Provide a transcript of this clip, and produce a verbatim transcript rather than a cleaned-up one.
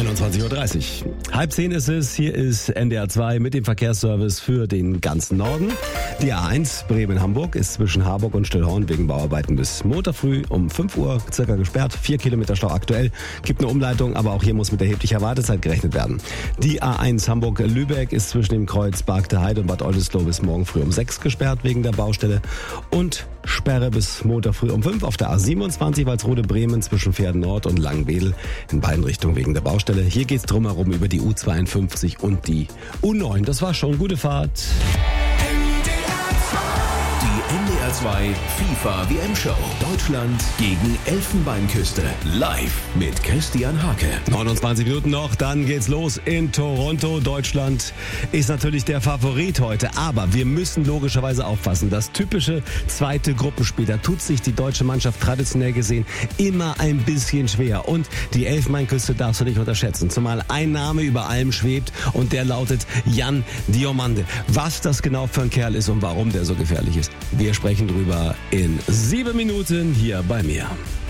einundzwanzig Uhr dreißig. Halb zehn ist es. Hier ist N D R zwei mit dem Verkehrsservice für den ganzen Norden. Die A eins Bremen-Hamburg ist zwischen Harburg und Stillhorn wegen Bauarbeiten bis Montag früh um fünf Uhr circa gesperrt. Vier Kilometer Stau aktuell. Gibt eine Umleitung, aber auch hier muss mit erheblicher Wartezeit gerechnet werden. Die A eins Hamburg-Lübeck ist zwischen dem Kreuz Barkte Heide und Bad Oldesloe bis morgen früh um sechs gesperrt wegen der Baustelle. Und Sperre bis Montag früh um fünf auf der A siebenundzwanzig Walsrode-Bremen zwischen Pferden Nord und Langenwedel in beiden Richtungen wegen der Baustelle. Hier geht's drumherum über die U zweiundfünfzig und die U neun. Das war schon. Gute Fahrt. Die N D R zwei FIFA W M Show. Deutschland gegen Elfenbeinküste. Live mit Christian Hake. neunundzwanzig Minuten noch, dann geht's los in Toronto. Deutschland ist natürlich der Favorit heute, aber wir müssen logischerweise aufpassen. Das typische zweite Gruppenspiel, da tut sich die deutsche Mannschaft traditionell gesehen immer ein bisschen schwer. Und die Elfenbeinküste darfst du nicht unterschätzen. Zumal ein Name über allem schwebt und der lautet Jan Diomande. Was das genau für ein Kerl ist und warum der so gefährlich ist, wir sprechen drüber in sieben Minuten hier bei mir.